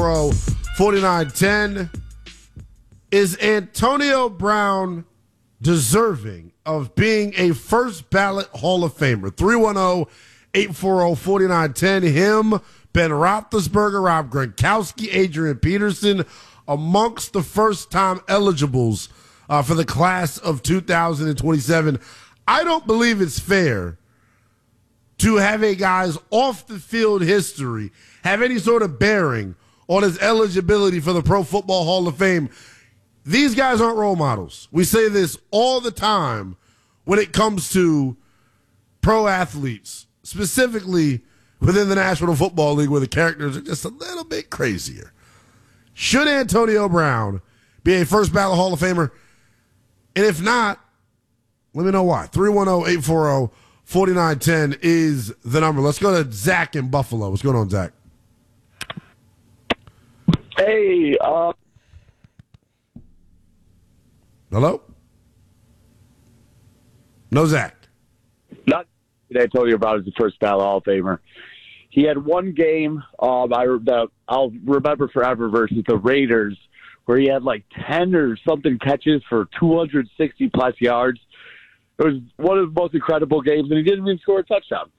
Pro 4910. Is Antonio Brown deserving of being a first ballot Hall of Famer? 310-840-4910. Him, Ben Roethlisberger, Rob Gronkowski, Adrian Peterson, amongst the first-time eligibles for the class of 2027. I don't believe it's fair to have a guy's off-the-field history have any sort of bearing on his eligibility for the Pro Football Hall of Fame. These guys aren't role models. We say this all the time when it comes to pro athletes, specifically within the National Football League, where the characters are just a little bit crazier. Should Antonio Brown be a first ballot Hall of Famer? And if not, let me know why. 310-840-4910 is the number. Let's go to Zach in Buffalo. What's going on, Zach? Hey, hello? No, Zach. not that I told you about as the first ballot Hall of Famer. He had one game that I'll remember forever versus the Raiders, where he had like 10 or something catches for 260-plus yards. It was one of the most incredible games, and he didn't even score a touchdown.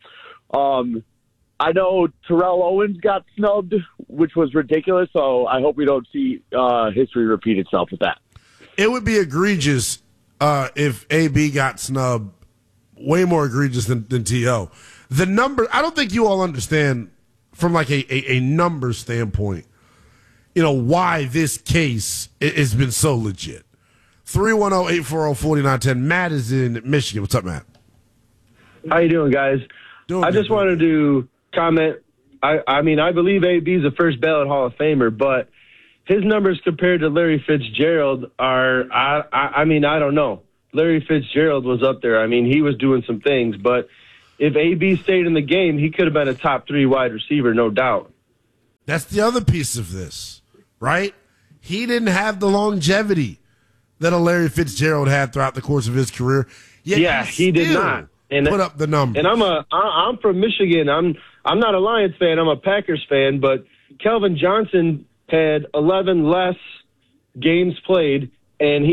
I know Terrell Owens got snubbed, which was ridiculous, so I hope we don't see history repeat itself with that. It would be egregious if AB got snubbed, way more egregious than T.O. The number, I don't think you all understand from like a number standpoint, why this case has been so legit. 310-840-4910. Matt is in Michigan. What's up, Matt? How you doing, guys? Doing I just good, wanted to comment. I mean, I believe AB is a first ballot Hall of Famer, but his numbers compared to Larry Fitzgerald are, I mean, I don't know. Larry Fitzgerald was up there. I mean, he was doing some things, but if AB stayed in the game, he could have been a top 3 wide receiver, no doubt. That's the other piece of this, right? He didn't have the longevity that a Larry Fitzgerald had throughout the course of his career. Yet Yeah, he did not. And put up the numbers. And I'm from Michigan. I'm not a Lions fan. I'm a Packers fan. But Calvin Johnson had 11 less games played, and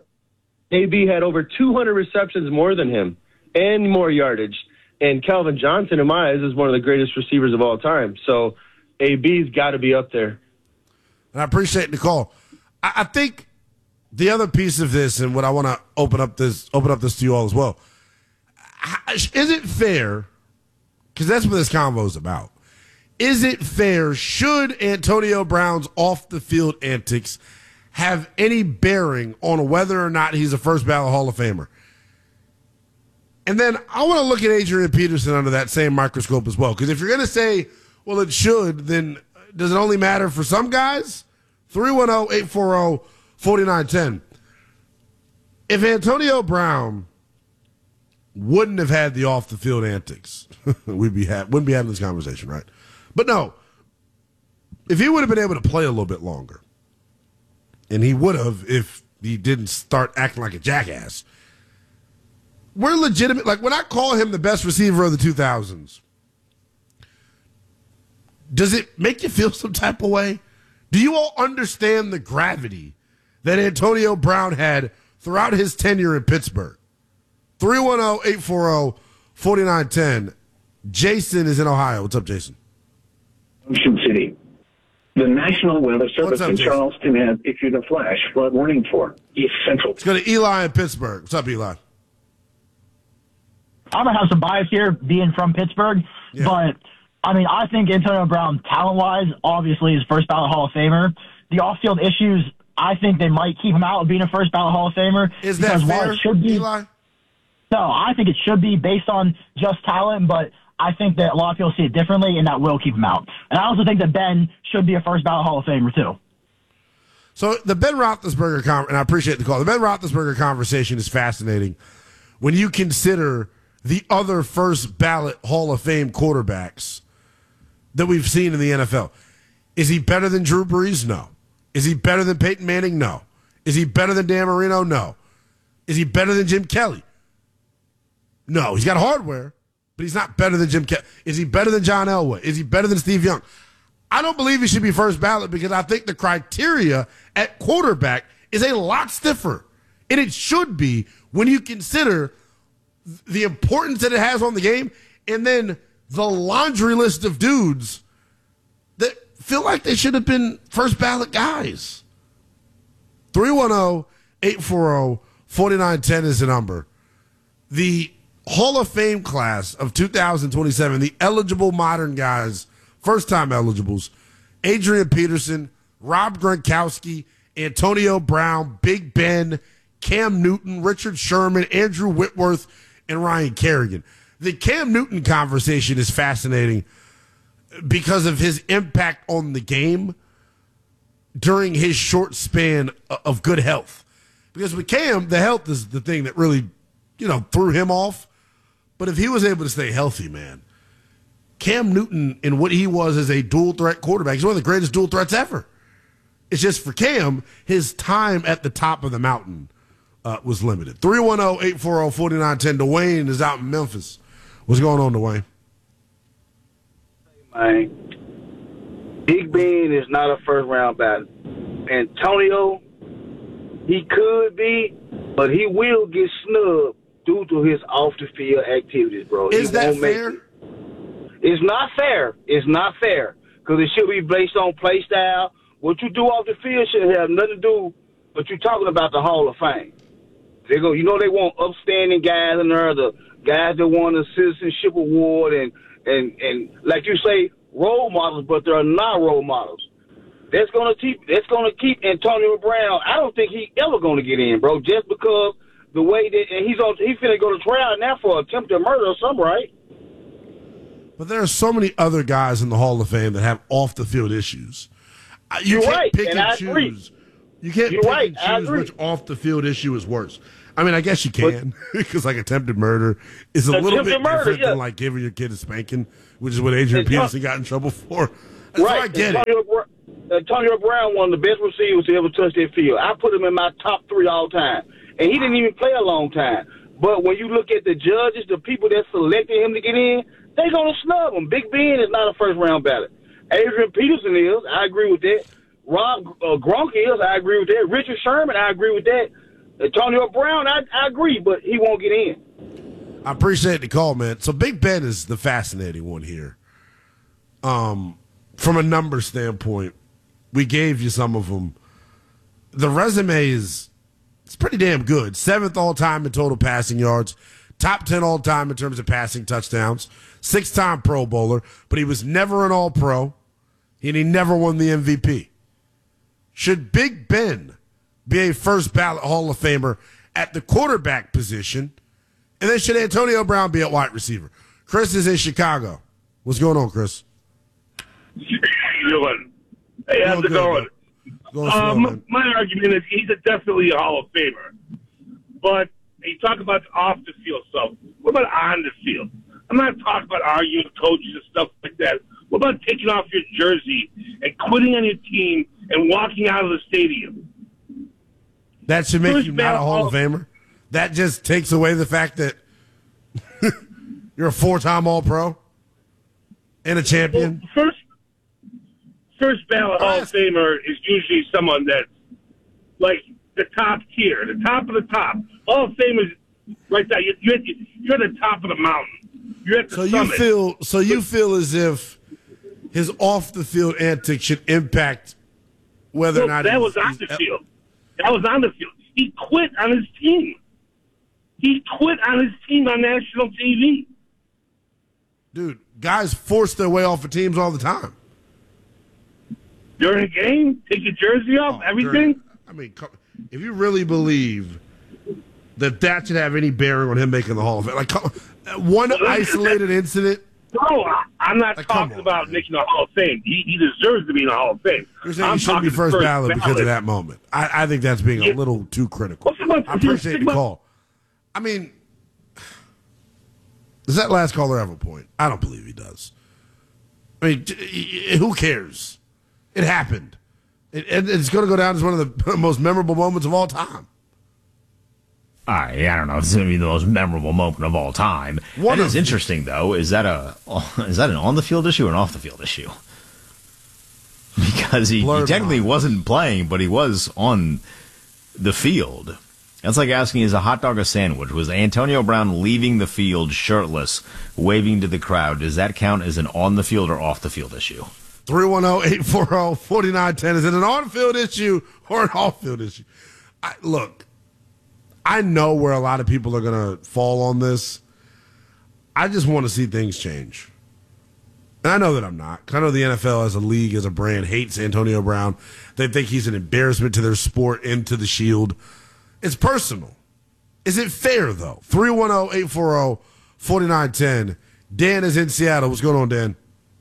AB had over 200 receptions more than him and more yardage. And Calvin Johnson, in my eyes, is one of the greatest receivers of all time. So AB's got to be up there. And I appreciate the call. I think the other piece of this, and what I want to open up this to you all as well. Is it fair, because that's what this convo is about, is it fair, should Antonio Brown's off-the-field antics have any bearing on whether or not he's a first-ballot Hall of Famer? And then I want to look at Adrian Peterson under that same microscope as well, because if you're going to say, well, it should, then does it only matter for some guys? 310-840-4910. If Antonio Brown wouldn't have had the off-the-field antics, wouldn't be having this conversation, right? But no, if he would have been able to play a little bit longer, and he would have if he didn't start acting like a jackass, we're legitimate. Like, when I call him the best receiver of the 2000s, does it make you feel some type of way? Do you all understand the gravity that Antonio Brown had throughout his tenure in Pittsburgh? 310-840-4910. Jason is in Ohio. What's up, Jason? Ocean City. The National Weather Service up, in Jason? Charleston has issued a flash flood warning for East Central. Let's go to Eli in Pittsburgh. What's up, Eli? I'm going to have some bias here being from Pittsburgh, but, I mean, I think Antonio Brown, talent-wise, obviously is first ballot Hall of Famer. The off-field issues, I think they might keep him out of being a first ballot Hall of Famer. Is that fair, it should be, Eli? No, I think it should be based on just talent, but I think that a lot of people see it differently, and that will keep him out. And I also think that Ben should be a first ballot Hall of Famer, too. So the Ben Roethlisberger, and I appreciate the call, the Ben Roethlisberger conversation is fascinating when you consider the other first ballot Hall of Fame quarterbacks that we've seen in the NFL. Is he better than Drew Brees? No. Is he better than Peyton Manning? No. Is he better than Dan Marino? No. Is he better than Jim Kelly? No. He's got hardware, but he's not better than Jim Kelly. Is he better than John Elway? Is he better than Steve Young? I don't believe he should be first ballot because I think the criteria at quarterback is a lot stiffer. And it should be when you consider the importance that it has on the game and then the laundry list of dudes that feel like they should have been first ballot guys. 310-840-4910 is the number. The Hall of Fame class of 2027, the eligible modern guys, first-time eligibles, Adrian Peterson, Rob Gronkowski, Antonio Brown, Big Ben, Cam Newton, Richard Sherman, Andrew Whitworth, and Ryan Kerrigan. The Cam Newton conversation is fascinating because of his impact on the game during his short span of good health. Because with Cam, the health is the thing that really, threw him off. But if he was able to stay healthy, man, Cam Newton and what he was as a dual threat quarterback, he's one of the greatest dual threats ever. It's just for Cam, his time at the top of the mountain was limited. 310-840-4910. Dwayne is out in Memphis. What's going on, Dwayne? Hey, man. Big Ben is not a first-round ballot. Antonio, he could be, but he will get snubbed due to his off-the-field activities, bro. Is that fair? It's not fair. It's not fair because it should be based on play style. What you do off the field should have nothing to do, but you're talking about the Hall of Fame. They go, they want upstanding guys in there, the guys that won the Citizenship Award and like you say, role models, but they're not role models. That's gonna keep Antonio Brown. I don't think he ever gonna get in, bro, just because the way that and he's finna go to trial now for attempted murder or something, right? But there are so many other guys in the Hall of Fame that have off the field issues. You can't right, pick and and I choose. agree. You can't You're pick right, and choose which off the field issue is worse. I mean, I guess you can because like attempted murder is a little bit different than like giving your kid a spanking, which is what Adrian Peterson got in trouble for. That's why I get Antonio Brown, one of the best receivers to ever touch that field. I put him in my top 3 all time, and he didn't even play a long time. But when you look at the judges, the people that selected him to get in, they're gonna snub him. Big Ben is not a first round ballot. Adrian Peterson is. I agree with that. Rob Gronk is. I agree with that. Richard Sherman, I agree with that. Antonio Brown, I agree, but he won't get in. I appreciate the call, man. So Big Ben is the fascinating one here. From a number standpoint, we gave you some of them. The resume it's pretty damn good. 7th all-time in total passing yards. Top 10 all-time in terms of passing touchdowns. 6-time Pro Bowler, but he was never an All-Pro, and he never won the MVP. Should Big Ben be a first-ballot Hall of Famer at the quarterback position, and then should Antonio Brown be at wide receiver? Chris is in Chicago. What's going on, Chris? Hey, how's it going? My argument is he's definitely a Hall of Famer. But you talk about off the field stuff. What about on the field? I'm not talking about arguing with coaches and stuff like that. What about taking off your jersey and quitting on your team and walking out of the stadium? That should make you not a Hall of Famer? That just takes away the fact that you're a 4-time All-Pro and a champion? Well, first ballot Hall of Famer is usually someone that's like the top tier, the top of the top. Hall of Famers, right there, you're at the top of the mountain. You're at the summit. You feel as if his off-the-field antics should impact whether or not that was on the field. That was on the field. He quit on his team. He quit on his team on national TV. Dude, guys force their way off of teams all the time. During a game, take your jersey off, everything. If you really believe that should have any bearing on him making the Hall of Fame, like one isolated incident. No, I'm not talking about making the Hall of Fame. He deserves to be in the Hall of Fame. You're saying he shouldn't be first ballot because of that moment. I think that's being a little too critical. I appreciate the call. I mean, does that last caller have a point? I don't believe he does. I mean, who cares? It happened. It's going to go down as one of the most memorable moments of all time. I don't know if it's going to be the most memorable moment of all time. That is interesting, though. Is that an on-the-field issue or an off-the-field issue? because he technically wasn't playing, but he was on the field. That's like asking, is a hot dog a sandwich? Was Antonio Brown leaving the field shirtless, waving to the crowd? Does that count as an on-the-field or off-the-field issue? 310-840-4910. Is it an on-field issue or an off-field issue? Look, I know where a lot of people are going to fall on this. I just want to see things change. And I know that I'm not. I know the NFL as a league, as a brand, hates Antonio Brown. They think he's an embarrassment to their sport and to the Shield. It's personal. Is it fair, though? 310-840-4910. Dan is in Seattle. What's going on, Dan?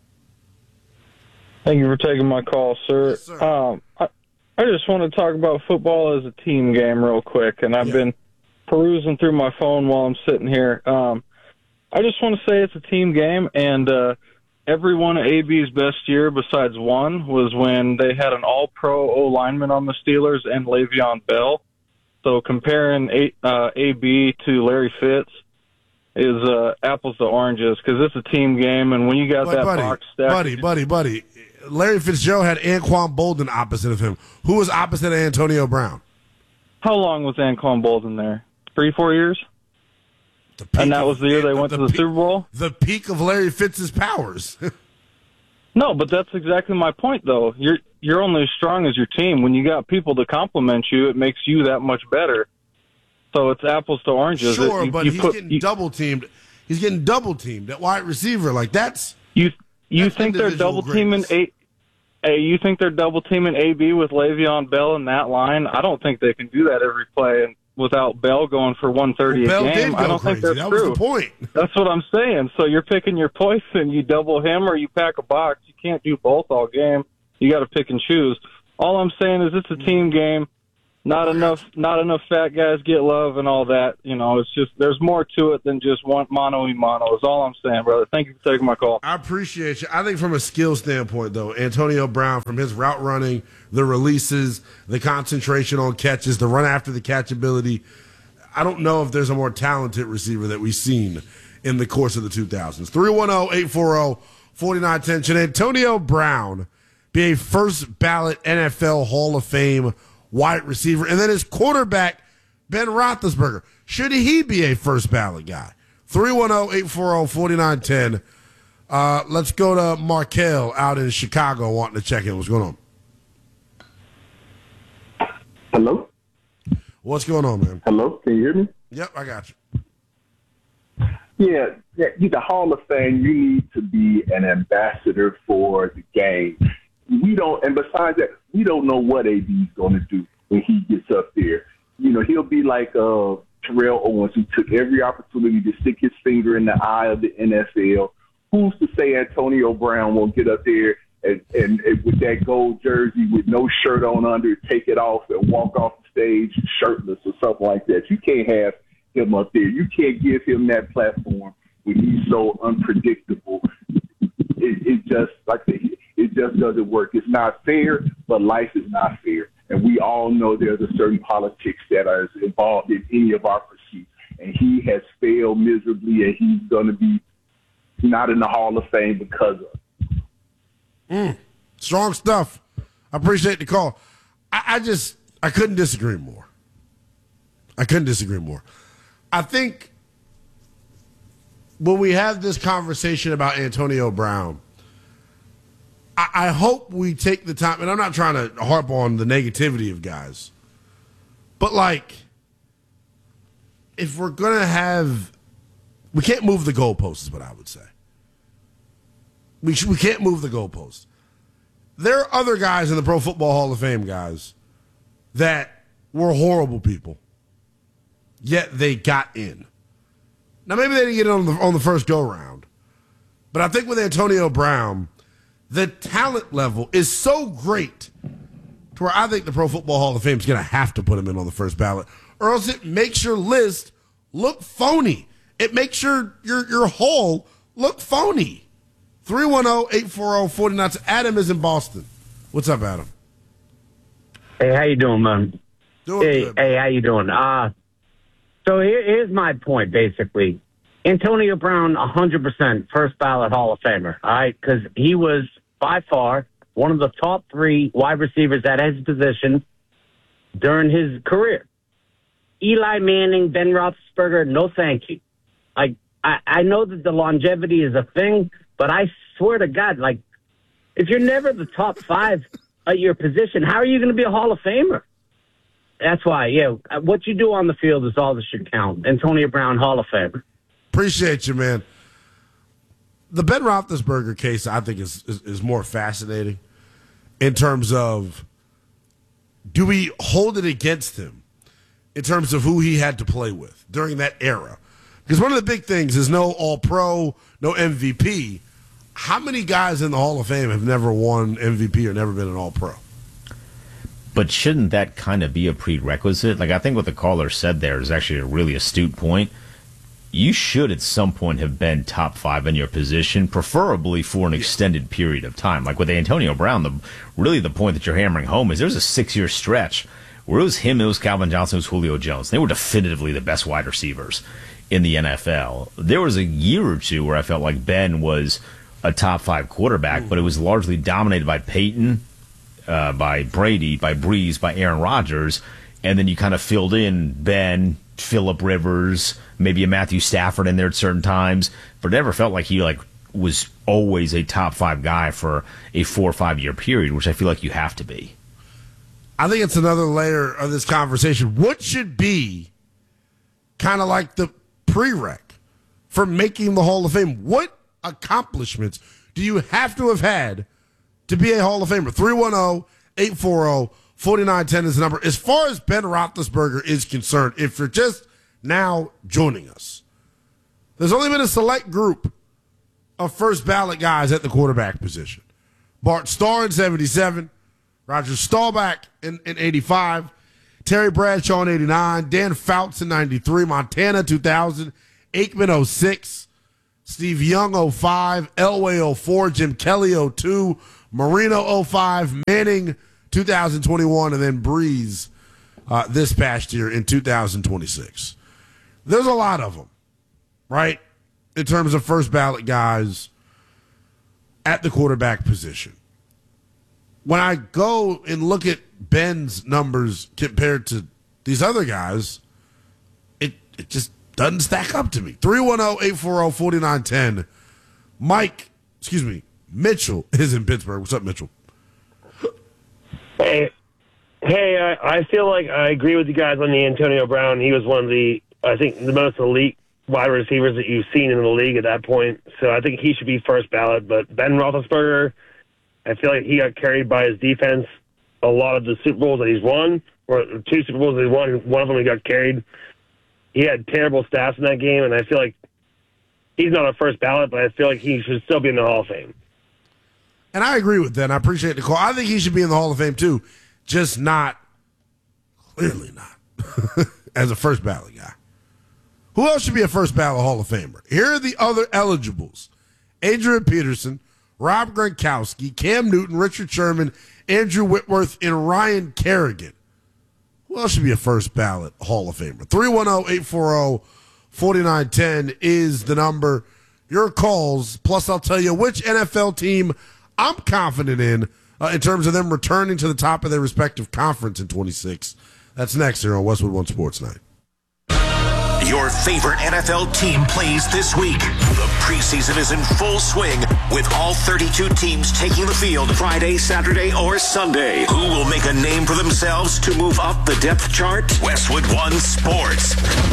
Thank you for taking my call, sir. Yes, sir. I just want to talk about football as a team game real quick, and I've been perusing through my phone while I'm sitting here. I just want to say it's a team game, and every one of AB's best year besides one was when they had an all-pro O-lineman on the Steelers and Le'Veon Bell. So comparing AB to Larry Fitz is apples to oranges because it's a team game, and when you got box stack... Buddy. Larry Fitzgerald had Anquan Bolden opposite of him. Who was opposite of Antonio Brown? How long was Anquan Bolden there? 3-4 years? And that was the year they went to the Super Bowl? The peak of Larry Fitz's powers. No, but that's exactly my point, though. You're only as strong as your team. When you got people to compliment you, it makes you that much better. So it's apples to oranges. Sure, but he's getting double-teamed. He's getting double-teamed at wide receiver. Like, that's... You think they're double-teaming you think they're double-teaming AB with Le'Veon Bell in that line? I don't think they can do that every play. And without Bell going for 130 Bell a game, I don't think that's that true. Was the point. That's what I'm saying. So you're picking your poison. You double him or you pack a box. You can't do both all game. You got to pick and choose. All I'm saying is it's a team game. Not enough fat guys get love and all that. You know, it's just there's more to it than just one mano-a-mano is all I'm saying, brother. Thank you for taking my call. I appreciate you. I think from a skill standpoint, though, Antonio Brown, from his route running, the releases, the concentration on catches, the run after the catch ability, I don't know if there's a more talented receiver that we've seen in the course of the 2000s. 310-840-4910. Should Antonio Brown be a first ballot NFL Hall of Fame wide receiver? And then his quarterback, Ben Roethlisberger, should he be a first ballot guy? 310-840-4910. Let's go to Markel out in Chicago wanting to check in. What's going on? Hello? What's going on, man? Hello? Can you hear me? Yep, I got you. Yeah, the Hall of Fame, you need to be an ambassador for the game. And besides that, we don't know what AB's going to do when he gets up there. You know, he'll be like Terrell Owens, who took every opportunity to stick his finger in the eye of the NFL. Who's to say Antonio Brown won't get up there and with that gold jersey with no shirt on under, take it off and walk off the stage shirtless or something like that? You can't have him up there. You can't give him that platform when he's so unpredictable. It just doesn't work. It's not fair, but life is not fair. And we all know there's a certain politics that is involved in any of our pursuits. And he has failed miserably, and he's going to be not in the Hall of Fame because of it. Strong stuff. I appreciate the call. I couldn't disagree more. I think when we have this conversation about Antonio Brown, I hope we take the time, and I'm not trying to harp on the negativity of guys, but like, if we're going to have, we can't move the goalposts is what I would say. We can't move the goalposts. There are other guys in the Pro Football Hall of Fame, guys, that were horrible people, yet they got in. Now, maybe they didn't get in on the first go-round, but I think with Antonio Brown, the talent level is so great to where I think the Pro Football Hall of Fame is going to have to put him in on the first ballot, or else it makes your list look phony. It makes your hall look phony. 310-840-49. Adam is in Boston. What's up, Adam? Hey, how you doing, man? Doing good. Hey, how you doing? So here's my point, basically. Antonio Brown, 100% first ballot Hall of Famer, all right? Because he was, by far, one of the top 3 wide receivers at his position during his career. Eli Manning, Ben Roethlisberger, no thank you. Like, I know that the longevity is a thing, but I swear to God, like, if you're never the top 5 at your position, how are you going to be a Hall of Famer? That's why, yeah, what you do on the field is all that should count. Antonio Brown, Hall of Famer. Appreciate you, man. The Ben Roethlisberger case, I think, is more fascinating in terms of, do we hold it against him in terms of who he had to play with during that era? Because one of the big things is no All-Pro, no MVP. How many guys in the Hall of Fame have never won MVP or never been an All-Pro? But shouldn't that kind of be a prerequisite? Like, I think what the caller said there is actually a really astute point. You should at some point have been top 5 in your position, preferably for an extended period of time. Like with Antonio Brown, the point that you're hammering home is there's a 6-year stretch where it was him, it was Calvin Johnson, it was Julio Jones. They were definitively the best wide receivers in the NFL. There was a year or two where I felt like Ben was a top 5 quarterback, but it was largely dominated by Peyton, by Brady, by Breeze, by Aaron Rodgers, and then you kind of filled in Ben, Phillip Rivers, maybe a Matthew Stafford in there at certain times, but it never felt like he was always a top 5 guy for a 4 or 5 year period, which I feel like you have to be. I think it's another layer of this conversation. What should be kind of like the prereq for making the Hall of Fame? What accomplishments do you have to have had to be a Hall of Famer? 310-840-4910 is the number. As far as Ben Roethlisberger is concerned, if you're just now joining us, there's only been a select group of first ballot guys at the quarterback position. Bart Starr in 77, Roger Staubach in 85, Terry Bradshaw in 89, Dan Fouts in 93, Montana 2000, Aikman 06, Steve Young 05, Elway 04, Jim Kelly 02, Marino 05, Manning 2021, and then Breeze this past year in 2026. There's a lot of them, right, in terms of first ballot guys at the quarterback position. When I go and look at Ben's numbers compared to these other guys, it just doesn't stack up to me. 310-840-4910. Mitchell is in Pittsburgh. What's up, Mitchell? Hey, I feel like I agree with you guys on the Antonio Brown. He was one of the, I think, the most elite wide receivers that you've seen in the league at that point. So I think he should be first ballot. But Ben Roethlisberger, I feel like he got carried by his defense. A lot of the Super Bowls that he's won, or 2 Super Bowls that he won, one of them he got carried. He had terrible stats in that game, and I feel like he's not a first ballot, but I feel like he should still be in the Hall of Fame. And I agree with that, and I appreciate the call. I think he should be in the Hall of Fame, too, just clearly not, as a first ballot guy. Who else should be a first ballot Hall of Famer? Here are the other eligibles. Adrian Peterson, Rob Gronkowski, Cam Newton, Richard Sherman, Andrew Whitworth, and Ryan Kerrigan. Who else should be a first ballot Hall of Famer? 310-840-4910 is the number. Your calls, plus I'll tell you which NFL team I'm confident in terms of them returning to the top of their respective conference in 26. That's next here on Westwood One Sports Night. Your favorite NFL team plays this week. The preseason is in full swing with all 32 teams taking the field Friday, Saturday, or Sunday. Who will make a name for themselves to move up the depth chart? Westwood One Sports.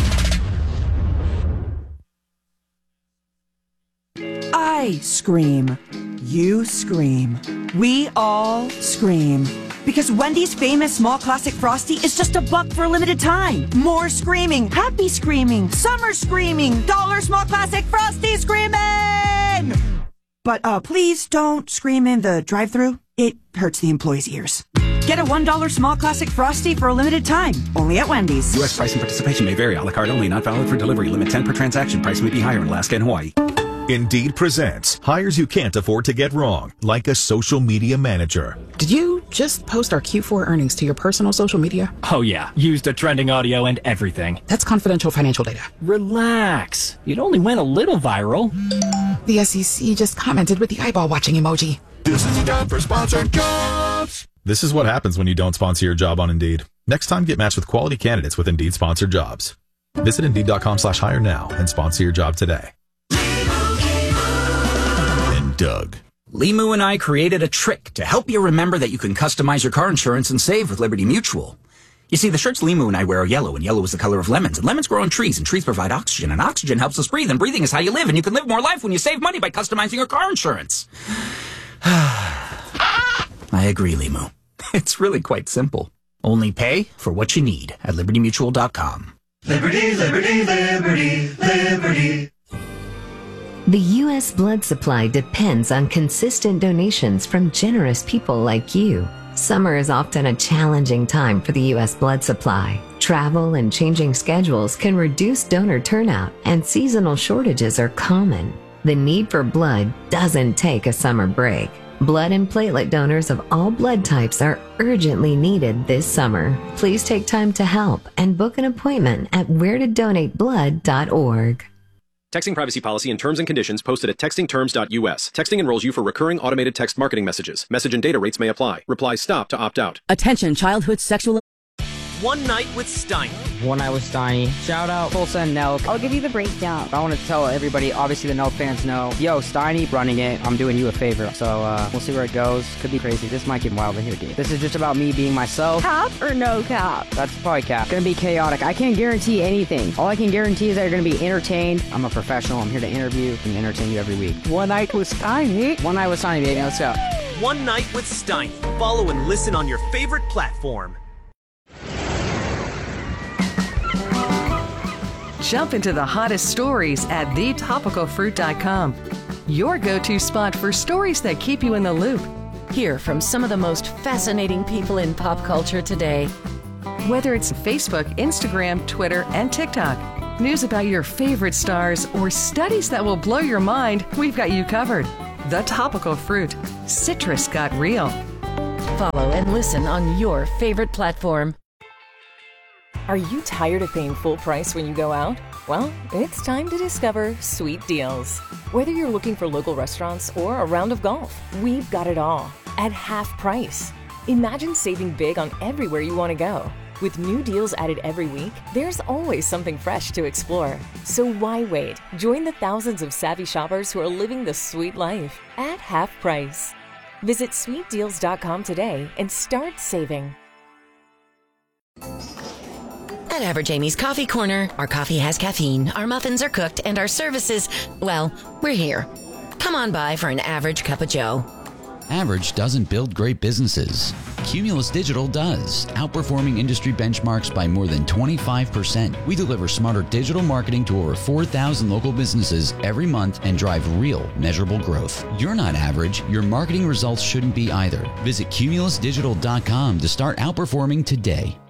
I scream. You scream. We all scream. Because Wendy's famous small classic Frosty is just $1 for a limited time. More screaming, happy screaming, summer screaming, dollar small classic Frosty screaming! But please don't scream in the drive-thru. It hurts the employees' ears. Get a $1 small classic Frosty for a limited time. Only at Wendy's. U.S. price and participation may vary. A la carte only. Not valid for delivery. Limit 10 per transaction. Price may be higher in Alaska and Hawaii. Indeed presents hires you can't afford to get wrong, like a social media manager. Did you just post our Q4 earnings to your personal social media? Oh yeah, used a trending audio and everything. That's confidential financial data. Relax. It only went a little viral. The SEC just commented with the eyeball watching emoji. This is the time for sponsored jobs. This is what happens when you don't sponsor your job on Indeed. Next time, get matched with quality candidates with Indeed sponsored jobs. Visit Indeed.com/hire now and sponsor your job today. And Doug. Limu and I created a trick to help you remember that you can customize your car insurance and save with Liberty Mutual. You see, the shirts Limu and I wear are yellow, and yellow is the color of lemons, and lemons grow on trees, and trees provide oxygen, and oxygen helps us breathe, and breathing is how you live, and you can live more life when you save money by customizing your car insurance. I agree, Limu. It's really quite simple. Only pay for what you need at LibertyMutual.com. Liberty, liberty, liberty, liberty. The U.S. blood supply depends on consistent donations from generous people like you. Summer is often a challenging time for the U.S. blood supply. Travel and changing schedules can reduce donor turnout, and seasonal shortages are common. The need for blood doesn't take a summer break. Blood and platelet donors of all blood types are urgently needed this summer. Please take time to help and book an appointment at wheretodonateblood.org. Texting privacy policy and terms and conditions posted at textingterms.us. Texting enrolls you for recurring automated text marketing messages. Message and data rates may apply. Reply stop to opt out. Attention, childhood sexual... One Night with Steiny. One Night with Steiny. Shout out Tulsa and Nelk. I'll give you the breakdown. I want to tell everybody, obviously the Nelk fans know, yo, Steiny running it. I'm doing you a favor. So we'll see where it goes. Could be crazy. This might get wild in here, dude. This is just about me being myself. Cap or no cap? That's probably cap. Gonna be chaotic. I can't guarantee anything. All I can guarantee is that you're gonna be entertained. I'm a professional. I'm here to interview and entertain you every week. One Night with Steiny. One Night with Steiny, baby. Let's go. One Night with Steiny. Follow and listen on your favorite platform. Jump into the hottest stories at thetopicalfruit.com. Your go-to spot for stories that keep you in the loop. Hear from some of the most fascinating people in pop culture today. Whether it's Facebook, Instagram, Twitter, and TikTok, news about your favorite stars, or studies that will blow your mind, we've got you covered. The Topical Fruit. Citrus got real. Follow and listen on your favorite platform. Are you tired of paying full price when you go out? Well, it's time to discover Sweet Deals. Whether you're looking for local restaurants or a round of golf, we've got it all at half price. Imagine saving big on everywhere you want to go. With new deals added every week, there's always something fresh to explore. So why wait? Join the thousands of savvy shoppers who are living the sweet life at half price. Visit sweetdeals.com today and start saving. At Average Amy's Coffee Corner, our coffee has caffeine, our muffins are cooked, and our services, well, we're here. Come on by for an average cup of joe. Average doesn't build great businesses. Cumulus Digital does, outperforming industry benchmarks by more than 25%. We deliver smarter digital marketing to over 4,000 local businesses every month and drive real, measurable growth. You're not average. Your marketing results shouldn't be either. Visit cumulusdigital.com to start outperforming today.